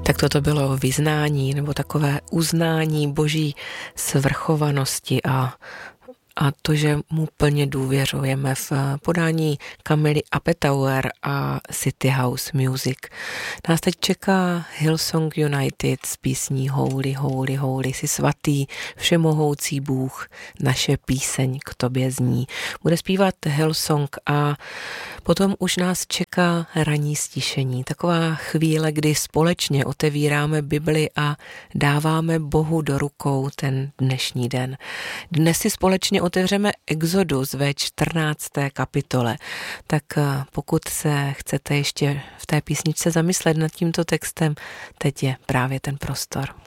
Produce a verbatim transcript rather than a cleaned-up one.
Tak toto bylo vyznání nebo takové uznání Boží svrchovanosti a a to, že mu plně důvěřujeme v podání Kamily Apatower a City House Music. Nás teď čeká Hillsong United s písní Holy, Holy, Holy, jsi svatý, všemohoucí Bůh, naše píseň k tobě zní. Bude zpívat Hillsong a potom už nás čeká ranní stišení. Taková chvíle, kdy společně otevíráme Bibli a dáváme Bohu do rukou ten dnešní den. Dnes si společně otevřeme Exodus ve čtrnácté kapitole. Tak pokud se chcete ještě v té písničce zamyslet nad tímto textem, teď je právě ten prostor.